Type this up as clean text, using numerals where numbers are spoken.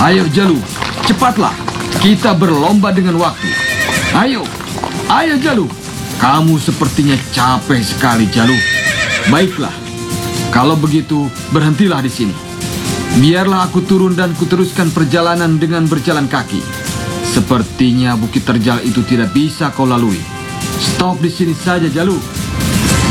Ayo Jalu, cepatlah. Kita berlomba dengan waktu. Ayo, ayo Jalu. Kamu sepertinya capek sekali, Jalu. Baiklah, kalau begitu berhentilah di sini. Biarlah aku turun dan kuteruskan perjalanan dengan berjalan kaki. Sepertinya bukit terjal itu tidak bisa kau lalui. Stop di sini saja, Jalu.